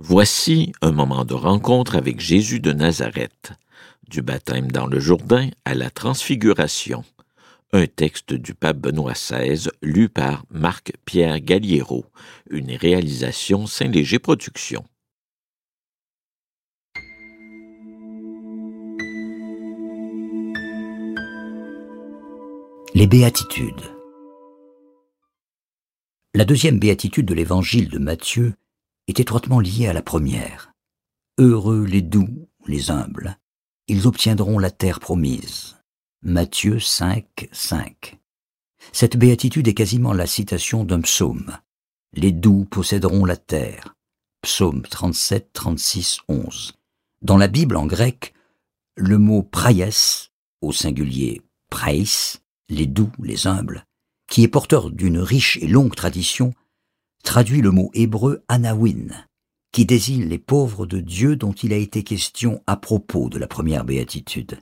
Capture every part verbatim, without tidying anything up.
Voici un moment de rencontre avec Jésus de Nazareth, du baptême dans le Jourdain à la Transfiguration. Un texte du pape Benoît seize, lu par Marc-Pierre Galliero, une réalisation Saint-Léger Productions. Les béatitudes. La deuxième béatitude de l'évangile de Matthieu est étroitement liée à la première. Heureux les doux, les humbles, ils obtiendront la terre promise. Matthieu cinq, cinq. Cette béatitude est quasiment la citation d'un psaume. Les doux posséderont la terre. Psaume trente-sept, trente-six, onze. Dans la Bible en grec, le mot praies, au singulier praes, les doux, les humbles, qui est porteur d'une riche et longue tradition, traduit le mot hébreu anawin, qui désigne les pauvres de Dieu dont il a été question à propos de la première béatitude.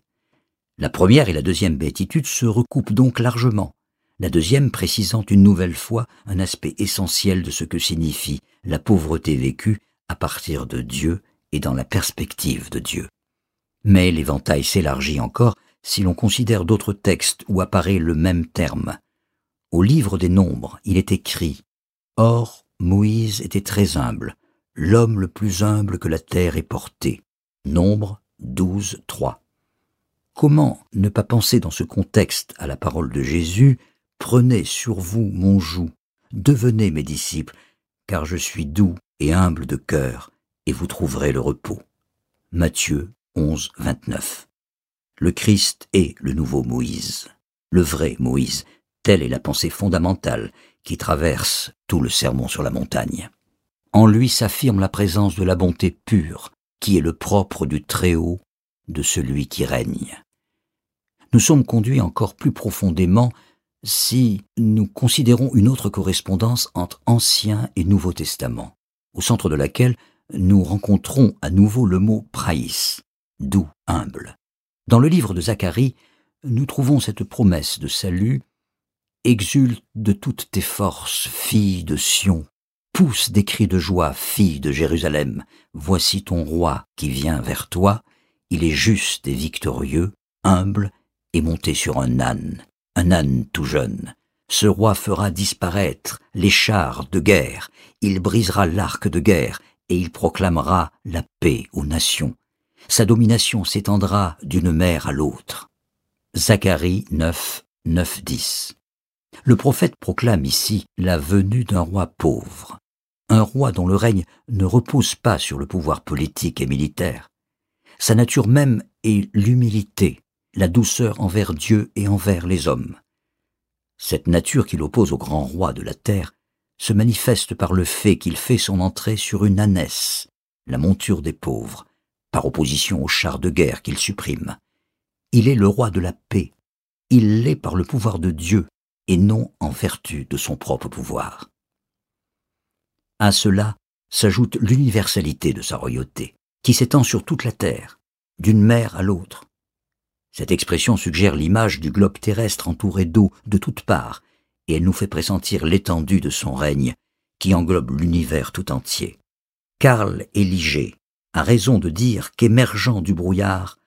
La première et la deuxième béatitude se recoupent donc largement, la deuxième précisant une nouvelle fois un aspect essentiel de ce que signifie la pauvreté vécue à partir de Dieu et dans la perspective de Dieu. Mais l'éventail s'élargit encore si l'on considère d'autres textes où apparaît le même terme. Au livre des Nombres, il est écrit « Or, Moïse était très humble, l'homme le plus humble que la terre ait porté. » Nombres douze, trois. Comment ne pas penser dans ce contexte à la parole de Jésus « Prenez sur vous mon joug, devenez mes disciples, car je suis doux et humble de cœur, et vous trouverez le repos. » Matthieu onze, vingt-neuf. Le Christ est le nouveau Moïse, le vrai Moïse. Telle est la pensée fondamentale qui traverse tout le sermon sur la montagne. En lui s'affirme la présence de la bonté pure, qui est le propre du Très-Haut, de celui qui règne. Nous sommes conduits encore plus profondément si nous considérons une autre correspondance entre Ancien et Nouveau Testament, au centre de laquelle nous rencontrons à nouveau le mot praïs, doux, humble. Dans le livre de Zacharie, nous trouvons cette promesse de salut. Exulte de toutes tes forces, fille de Sion. Pousse des cris de joie, fille de Jérusalem. Voici ton roi qui vient vers toi. Il est juste et victorieux, humble et monté sur un âne, un âne tout jeune. Ce roi fera disparaître les chars de guerre. Il brisera l'arc de guerre et il proclamera la paix aux nations. Sa domination s'étendra d'une mer à l'autre. Zacharie neuf, neuf, dix. Le prophète proclame ici la venue d'un roi pauvre, un roi dont le règne ne repose pas sur le pouvoir politique et militaire. Sa nature même est l'humilité, la douceur envers Dieu et envers les hommes. Cette nature qu'il oppose au grand roi de la terre se manifeste par le fait qu'il fait son entrée sur une ânesse, la monture des pauvres, par opposition aux chars de guerre qu'il supprime. Il est le roi de la paix. Il l'est par le pouvoir de Dieu, et non en vertu de son propre pouvoir. À cela s'ajoute l'universalité de sa royauté, qui s'étend sur toute la terre, d'une mer à l'autre. Cette expression suggère l'image du globe terrestre entouré d'eau de toutes parts, et elle nous fait pressentir l'étendue de son règne, qui englobe l'univers tout entier. Karl Elige a raison de dire qu'émergeant du brouillard,